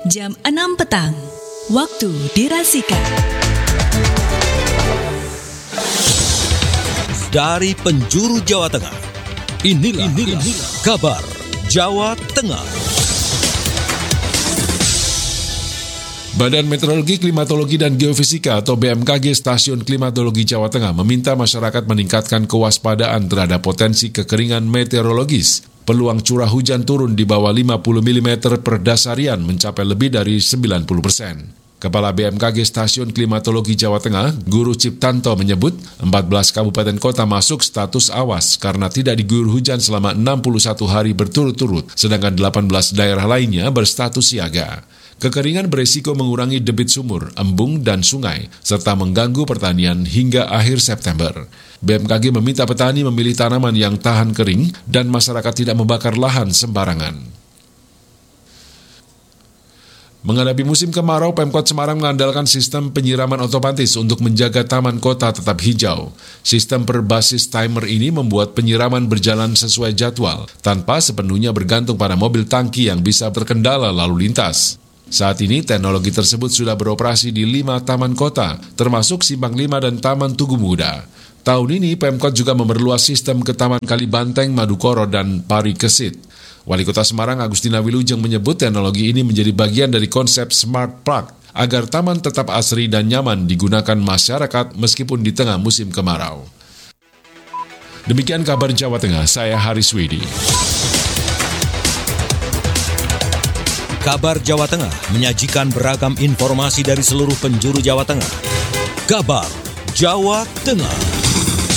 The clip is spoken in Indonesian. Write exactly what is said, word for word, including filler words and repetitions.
jam enam petang, waktu dirasika. Dari penjuru Jawa Tengah, inilah, inilah, inilah kabar Jawa Tengah. Badan Meteorologi, Klimatologi, dan Geofisika atau B M K G Stasiun Klimatologi Jawa Tengah meminta masyarakat meningkatkan kewaspadaan terhadap potensi kekeringan meteorologis. Peluang curah hujan turun di bawah lima puluh milimeter per dasarian mencapai lebih dari sembilan puluh persen. Kepala B M K G Stasiun Klimatologi Jawa Tengah, Guru Ciptanto menyebut empat belas kabupaten kota masuk status awas karena tidak diguyur hujan selama enam puluh satu hari berturut-turut, sedangkan delapan belas daerah lainnya berstatus siaga. Kekeringan beresiko mengurangi debit sumur, embung, dan sungai, serta mengganggu pertanian hingga akhir September. B M K G meminta petani memilih tanaman yang tahan kering dan masyarakat tidak membakar lahan sembarangan. Menghadapi musim kemarau, Pemkot Semarang mengandalkan sistem penyiraman otomatis untuk menjaga taman kota tetap hijau. Sistem berbasis timer ini membuat penyiraman berjalan sesuai jadwal, tanpa sepenuhnya bergantung pada mobil tangki yang bisa terkendala lalu lintas. Saat ini, teknologi tersebut sudah beroperasi di lima taman kota, termasuk Simpang Lima dan Taman Tugu Muda. Tahun ini, Pemkot juga memperluas sistem ke Taman Kalibanteng, Madukoro, dan Pari Kesit. Wali Kota Semarang Agustina Wilujeng menyebut teknologi ini menjadi bagian dari konsep Smart Park agar taman tetap asri dan nyaman digunakan masyarakat meskipun di tengah musim kemarau. Demikian kabar Jawa Tengah, saya Haris Widi. Kabar Jawa Tengah menyajikan beragam informasi dari seluruh penjuru Jawa Tengah. Kabar Jawa Tengah.